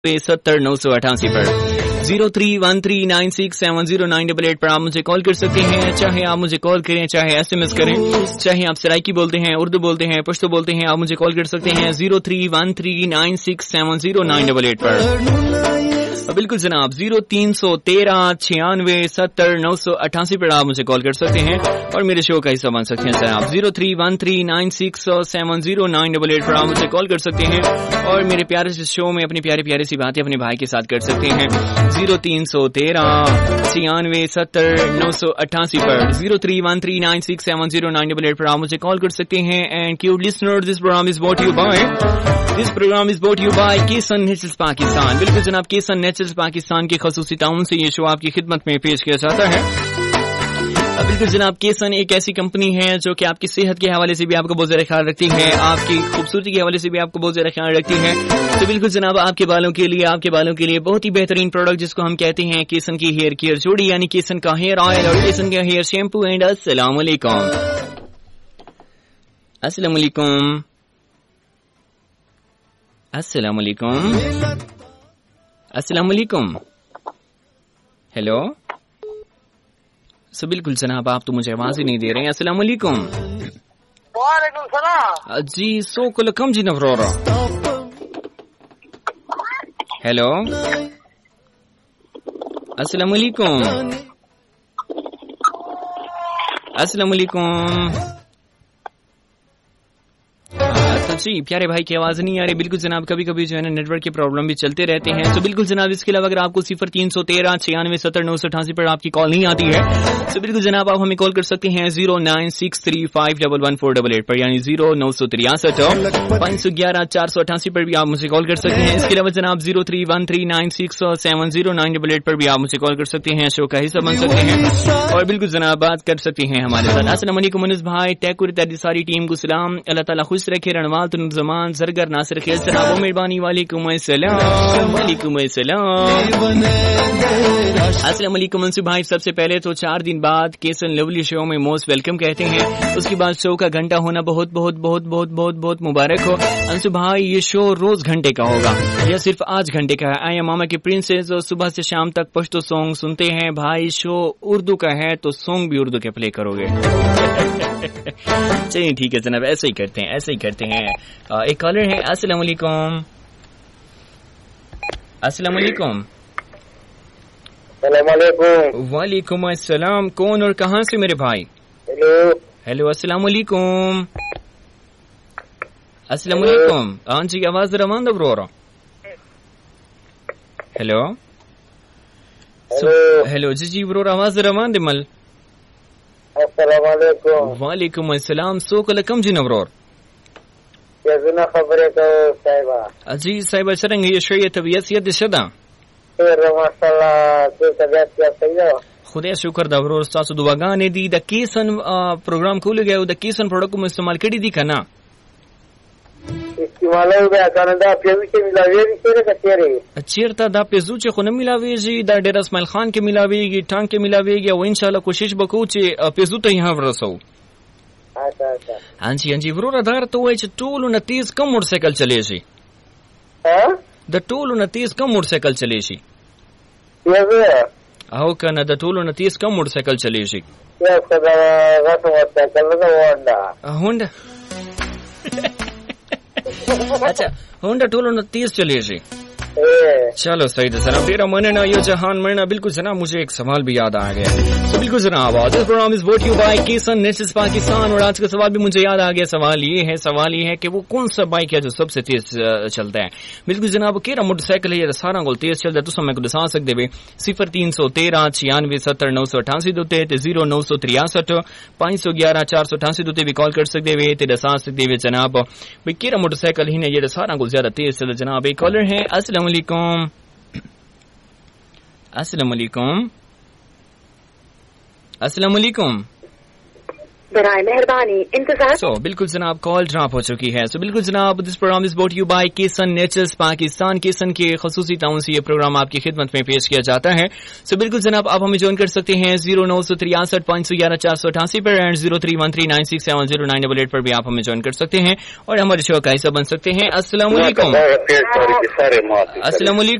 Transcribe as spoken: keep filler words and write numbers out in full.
सत्तर नौ सौ अठासी पर zero three one three nine six seven zero nine double eight पर आप मुझे कॉल कर सकते हैं। चाहे आप मुझे कॉल करें, चाहे एसएमएस करें, चाहे आप सराइकी बोलते हैं, उर्दू बोलते हैं, पश्तो बोलते हैं, आप मुझे कॉल कर सकते हैं zero three one three nine six seven zero nine double eight पर। बिल्कुल जनाब, जीरो तीन सौ तेरह छियानवे सत्तर नौ सौ अठासी पर आप मुझे कॉल कर सकते हैं और मेरे शो का हिस्सा बन सकते हैं जनाब। Zero three one three nine six seven zero nine double eight पर आप मुझे कॉल कर सकते हैं और मेरे प्यारे से शो में अपनी प्यारी प्यारी सी बातें अपने भाई के साथ कर सकते हैं। जीरो तीन सौ तेरह छियानवे सत्तर नौ सौ अठासी पर zero three one three nine six seven zero nine double eight पर आप मुझे कॉल कर सकते हैं। And cute listener, this programme is bought you by this programme is bought you bye केसन नेचुरल्स पाकिस्तान। बिल्कुल जनाब, केसन नेचुरल्स पाकिस्तान के खसूसी ताउन से ये शो आपकी खिदमत में पेश किया जाता है। बिल्कुल जनाब, केसन एक ऐसी कंपनी है जो कि आपकी सेहत के हवाले से भी आपको बहुत ज्यादा ख्याल रखती है, आपकी खूबसूरती के हवाले से भी आपको बहुत ज्यादा ख्याल रखती है। तो बिल्कुल जनाब, आपके बालों के लिए आपके बालों के लिए बहुत ही बेहतरीन प्रोडक्ट जिसको हम कहते हैं केसन की हेयर केयर जोड़ी, यानी केसन का हेयर ऑयल और केसन का हेयर शैम्पू। एंड अस्सलाम वालेकुम, अस्सलाम वालेकुम, अस्सलाम वालेकुम, अस्सलाम वालेकुम। हेलो, सो बिल्कुल जनाब, आप तो मुझे आवाज ही नहीं दे रहे हैं। अस्सलाम वालेकुम। वालेकुम सलाम जी, सो कुल कम जी नवरोरा। हेलो, अस्सलाम वालेकुम, अस्सलाम वालेकुम। तो जी प्यारे भाई की आवाज नहीं आ रही। बिल्कुल जनाब, कभी कभी जो है ना नेटवर्क के प्रॉब्लम भी चलते रहते हैं। तो बिल्कुल जनाब, इसके अलावा अगर आपको सिफर तीन सौ तेरह छियानवे सत्तर नौ सौ अठासी पर आपकी कॉल नहीं आती है तो बिल्कुल जनाब आप हमें कॉल कर सकते हैं zero nine six three five double one four double eight पर, यानी जीरो नौ सौ तिरसठ पाँच सौ ग्यारह चार सौ अठासी पर भी आप मुझे कॉल कर सकते हैं। इसके अलावा जनाब zero three one three nine six seven zero nine double eight पर भी आप मुझे कॉल कर सकते हैं, शो का हिस्सा बन सकते हैं और बिल्कुल जनाब बात कर सकते हैं हमारे साथ। अस्सलाम वालेकुम मनीष भाई, टैकुर तेरी सारी टीम को सलाम, अल्लाह ताला खुश रखे, रणवाल तुम जमान जरगर नासिर खेल जनाब मेहरबानी। वालेकुम अस्सलाम, वालेकुम अस्सलाम, अस्सलाम वालेकुम अंशु भाई। सबसे पहले तो चार दिन बाद केसन लवली शो में मोस्ट वेलकम कहते हैं, उसके बाद शो का घंटा होना बहुत बहुत बहुत बहुत बहुत बहुत मुबारक हो अंशु भाई। ये शो रोज घंटे का होगा या सिर्फ आज घंटे का है? आया मामा की प्रिंसेस और सुबह से शाम तक पश्तो सॉन्ग सुनते हैं भाई। शो उर्दू का है तो सॉन्ग भी उर्दू के प्ले करोगे? चलिए ठीक है जनाब, ऐसे ही करते हैं, ऐसे ही करते हैं। एक कॉलर है। अस्सलाम वालेकुम, अस्सलाम वालेकुम। वालेकुम अस्सलाम। कौन और कहाँ से मेरे भाई? हेलो हेलो, अस्सलाम वालेकुम, अस्सलाम वालेकुम। हाँ जी, आवाज जरा मंद ब्रो। हेलो हेलो जी जी ब्रो, आवाज जरा मंद मल। अस्सलाम वालेकुम। वालेकुम अस्सलाम। सो कल कम जी नवरोर कैसे खबरें तो साहिबा? जी साहिबा चलेंगे ये शो ये तबीयत यद शदा माशाल्लाह, तो तबीयत क्या सही है? खुदा शुक्र दवरोर सासु दुआगाने दी द केसन प्रोग्राम खुल गया द केसन प्रोडक्ट को इस्तेमाल कड़ी दी का ना इस्तेमाल हो गया कनाडा पेजू के मिलावे रे का तेरे चेरता दा पेजू चे खुन मिलावे जी दा डेरा इस्माइल खान के मिलावेगी, टांग के मिलावेगी वो इंशाल्लाह कोशिश बकू चे पेजू तो यहां रसो। अच्छा अच्छा, हाँ जी हाँ जी ब्रो, आधार तो वो टोल न तेज कम मोटरसाइकिल चले जी। हां, द टोल न तेज कम मोटरसाइकिल चले जी। ये आओ कना द टोल न तेज कम मोटरसाइकिल चले जी। क्या सदा रात मोटरसाइकिल ना होंडा होंडा अच्छा होंडा टोल न तेज चले जी। चलो सही है जनाब, तेरा मरना यो जहान मरना। बिल्कुल जनाब, मुझे एक सवाल भी याद आ गया। तो बिल्कुल जनाब, this programme is bought you bye केसन नेचुरल्स पाकिस्तान और आज का सवाल भी मुझे याद आ गया। सवाल ये है सवाल ये है कि वो कौन सा बाइक है जो सबसे तेज चलता है? बिल्कुल जनाब, केरा मोटरसाइकिल है सारा गोल तेज चलता है। तो समय को दसा सकते हुए सिफर तीन सौ तेरह छियानवे सत्तर नौ सौ अठासी दोते जीरो नौ सौ तिरसठ पाँच सौ ग्यारह चार सौ अठासी दोते भी कॉल कर सकते हुए दसा सकते हुए जनाब भाई केरा मोटरसाइकिल ही ने ये सारा गोल ज्यादा तेज चलता जनाब। एक कॉलर है। अस्सलाम वालेकुम, अस्सलाम वालेकुम, अस्सलाम वालेकुम। برائے مہربانی انتظار. سو بالکل جناب کال ڈراپ ہو چکی ہے. سو بالکل جناب دس programme is بروٹ you by کیسن nature's Pakistan. کیسن کے خصوصی تعاون سے یہ پروگرام آپ کی خدمت میں پیش کیا جاتا ہے. سو بالکل جناب آپ ہمیں جوائن کر سکتے ہیں زیرو نو سو تریاسٹھ پانچ سو گیارہ چار سو اٹھاسی پر and zero three one three nine six seven zero nine double eight پر بھی آپ ہمیں جوائن کر سکتے ہیں اور ہمارے شو کا حصہ بن سکتے ہیں. السلام علیکم. السلام علیکم.